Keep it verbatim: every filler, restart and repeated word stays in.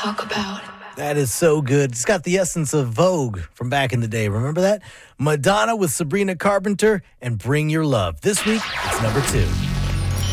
talk about. That is so good. It's got the essence of Vogue from back in the day. Remember that? Madonna with Sabrina Carpenter and Bring Your Love. This week, it's number two.